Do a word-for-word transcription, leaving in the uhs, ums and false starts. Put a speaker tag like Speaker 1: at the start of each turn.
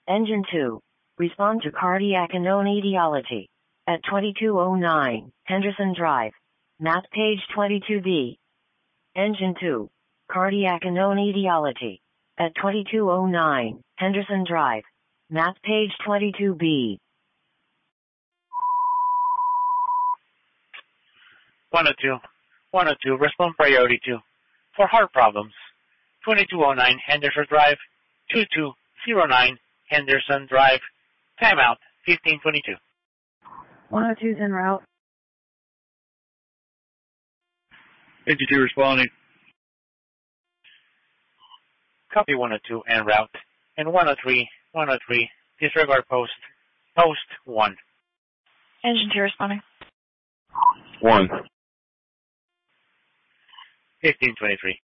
Speaker 1: Engine two. Respond to cardiac unknown etiology. At twenty-two oh nine, Henderson Drive. Map page twenty-two B. Engine two. Cardiac unknown etiology. At twenty-two oh nine, Henderson Drive. Map page twenty-two B.
Speaker 2: one oh two. one oh two, respond priority two. For heart problems. twenty-two oh nine Henderson Drive. two two oh nine Henderson Drive. Timeout fifteen twenty-two.
Speaker 1: one oh two's en route.
Speaker 3: fifty-two responding.
Speaker 2: Copy one oh two en route. And one oh three, one oh three, disregard post. Post one.
Speaker 4: Engine two responding.
Speaker 3: one.
Speaker 2: fifteen twenty-three.